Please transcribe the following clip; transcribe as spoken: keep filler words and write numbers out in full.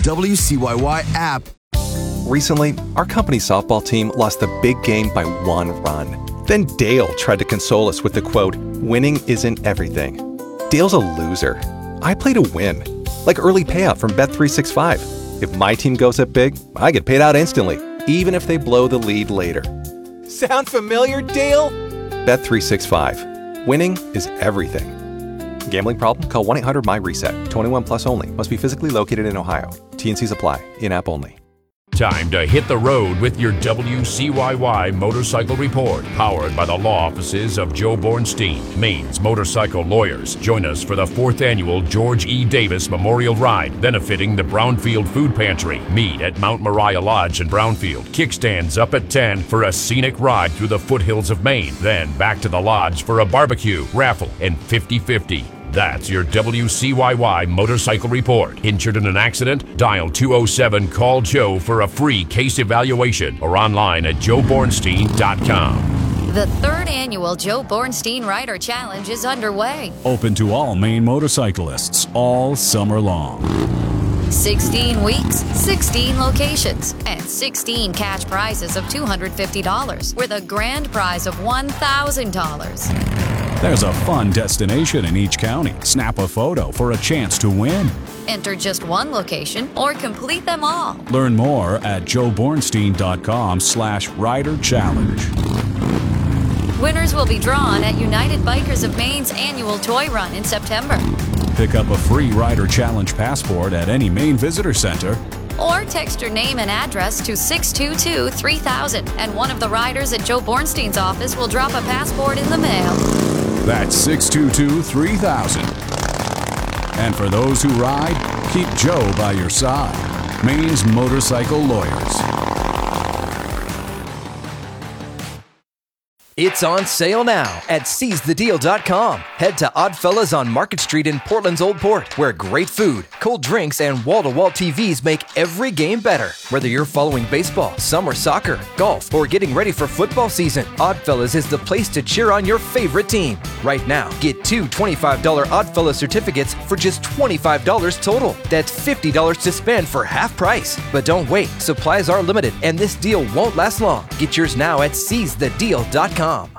W C Y Y app. Recently, our company softball team lost the big game by one run. Then Dale tried to console us with the quote, "Winning isn't everything." Dale's a loser. I play to win. Like early payout from Bet three sixty-five. If my team goes up big, I get paid out instantly, even if they blow the lead later. Sound familiar, Dale? Bet three sixty-five. Winning is everything. Gambling problem? Call one eight hundred M Y reset. twenty-one plus only. Must be physically located in Ohio. T N Cs apply. In-app only. Time to hit the road with your W C Y Y Motorcycle Report, powered by the law offices of Joe Bornstein, Maine's motorcycle lawyers. Join us for the fourth annual George E. Davis Memorial Ride, benefiting the Brownfield Food Pantry. Meet at Mount Moriah Lodge in Brownfield. Kickstands up at ten for a scenic ride through the foothills of Maine. Then back to the lodge for a barbecue, raffle, and fifty-fifty. That's your W C Y Y Motorcycle Report. Injured in an accident? Dial two oh seven call Joe for a free case evaluation or online at joe bornstein dot com. The third annual Joe Bornstein Rider Challenge is underway. Open to all Maine motorcyclists all summer long. sixteen weeks, sixteen locations, and sixteen cash prizes of two hundred fifty dollars with a grand prize of one thousand dollars. There's a fun destination in each county. Snap a photo for a chance to win. Enter just one location or complete them all. Learn more at joe bornstein dot com slash rider challenge. Winners will be drawn at United Bikers of Maine's annual toy run in September. Pick up a free Rider Challenge passport at any Maine Visitor Center. Or text your name and address to six two two, three thousand, and one of the riders at Joe Bornstein's office will drop a passport in the mail. That's six two two, three thousand. And for those who ride, keep Joe by your side. Maine's motorcycle lawyers. It's on sale now at seize the deal dot com. Head to Oddfellas on Market Street in Portland's Old Port, where great food, cold drinks, and wall-to-wall T Vs make every game better. Whether you're following baseball, summer soccer, golf, or getting ready for football season, Oddfellas is the place to cheer on your favorite team. Right now, get two twenty-five dollars Oddfellas certificates for just twenty-five dollars total. That's fifty dollars to spend for half price. But don't wait, supplies are limited, and this deal won't last long. Get yours now at seize the deal dot com.